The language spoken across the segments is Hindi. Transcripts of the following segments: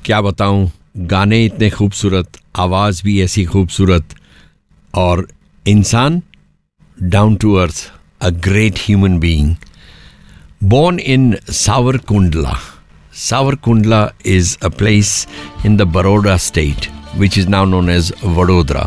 क्या बताऊं, गाने इतने खूबसूरत, आवाज़ भी ऐसी खूबसूरत, और इंसान down to earth, a great human being. Born in Savarkundla. Savarkundla is a place in the Baroda state, which is now known as Vadodara.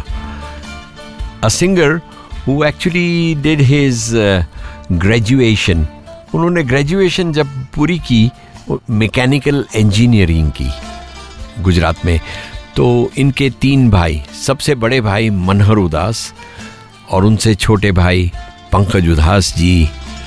A singer who actually did his graduation. उन्होंने ग्रेजुएशन जब पूरी की मैकेनिकल इंजीनियरिंग की गुजरात में. तो इनके 3 भाई, सबसे बड़े भाई मनहर उदास और उनसे छोटे भाई पंकज उदास जी.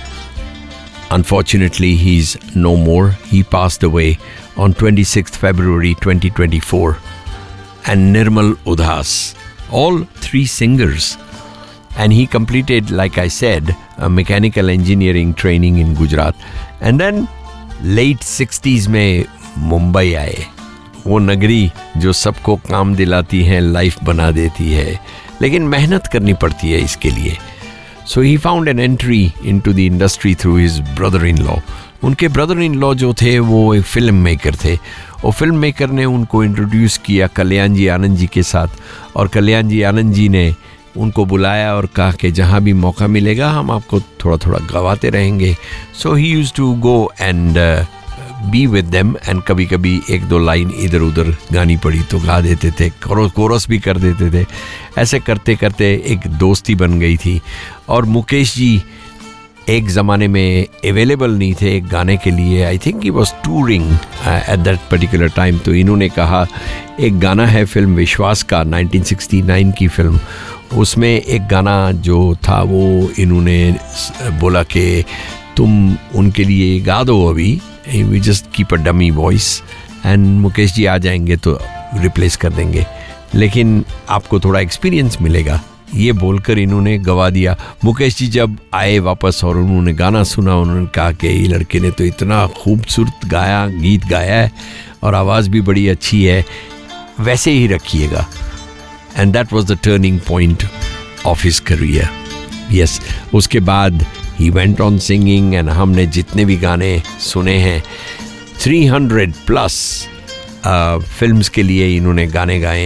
Unfortunately, he's no more. He passed away on 26th February 2024. And Nirmal Udhas, all 3 singers. And he completed, like I said, a mechanical engineering training in Gujarat. And then late 60s में मुंबई आए. वो नगरी जो सबको काम दिलाती है, लाइफ बना देती है, लेकिन मेहनत करनी पड़ती है इसके लिए. So he found an entry into the industry through his brother-in-law. उनके brother-in-law जो थे वो एक फिल्म मेकर थे, और फिल्म मेकर ने उनको इंट्रोड्यूस किया कल्याण जी आनंद जी के साथ. और कल्याण जी आनंद जी ने उनको बुलाया और कहा कि जहाँ भी मौका मिलेगा हम आपको थोड़ा थोड़ा गवाते रहेंगे. So he used to go and be with them, and कभी कभी 1-2 लाइन इधर उधर गानी पड़ी तो गा देते थे, कोरस भी कर देते थे. ऐसे करते करते एक दोस्ती बन गई थी. और मुकेश जी एक ज़माने में अवेलेबल नहीं थे एक गाने के लिए. I think he was touring at that particular time. तो इन्होंने कहा, एक गाना है फिल्म विश्वास का, 1969 की फिल्म, उसमें एक गाना जो था वो इन्होंने बोला कि तुम उनके लिए गा दो अभी, we just keep a dummy voice and Mukesh ji आ जाएंगे तो रिप्लेस कर देंगे, लेकिन आपको थोड़ा एक्सपीरियंस मिलेगा. ये बोलकर इन्होंने गवा दिया. मुकेश जी जब आए वापस और उन्होंने गाना सुना, उन्होंने कहा कि ये लड़के ने तो इतना खूबसूरत गीत गाया है और आवाज़ भी बड़ी अच्छी है, वैसे ही रखिएगा. And that was the turning point of his career. Yes, उसके बाद he went on singing, and हमने जितने भी गाने सुने हैं 300+ फिल्म्स के लिए इन्होंने गाने गाए